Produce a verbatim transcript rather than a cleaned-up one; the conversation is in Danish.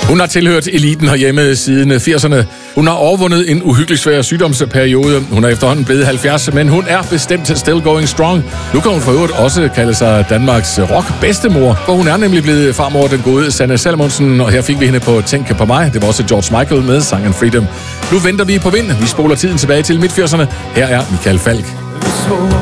Hun har tilhørt eliten herhjemme siden firserne. Hun har overvundet en uhyggelig svær sygdomsperiode. Hun er efterhånden blevet halvfjerds, men hun er bestemt still going strong. Nu kan hun for øvrigt også kalde sig Danmarks rock-bedstemor, for hun er nemlig blevet farmor den gode Sanne Salomonsen, og her fik vi hende på Tænk på mig. Det var også George Michael med sangen Freedom. Nu venter vi på vind. Vi spoler tiden tilbage til midt firserne. Her er Michael Falch.